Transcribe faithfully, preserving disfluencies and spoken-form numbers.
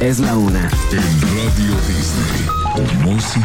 Es la una. En Radio Disney, tu música